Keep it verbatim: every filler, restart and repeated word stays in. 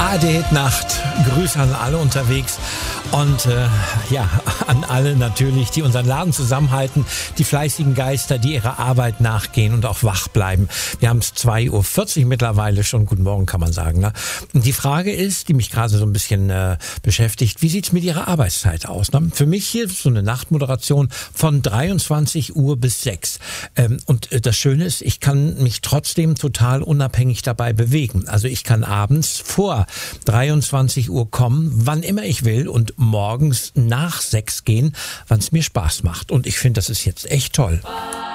A R D Nacht. Grüße an alle unterwegs und äh, ja, an alle natürlich, die unseren Laden zusammenhalten, die fleißigen Geister, die ihrer Arbeit nachgehen und auch wach bleiben. Wir haben es zwei Uhr vierzig mittlerweile schon. Guten Morgen, kann man sagen. Ne? Und die Frage ist, die mich gerade so ein bisschen äh, beschäftigt, wie sieht's mit Ihrer Arbeitszeit aus? Ne? Für mich hier so eine Nachtmoderation von dreiundzwanzig Uhr bis sechs. Ähm, und äh, das Schöne ist, ich kann mich trotzdem total unabhängig dabei bewegen. Also ich kann abends vor dreiundzwanzig Uhr kommen, wann immer ich will, und morgens nach sechs gehen, wann es mir Spaß macht. Und ich finde, das ist jetzt echt toll.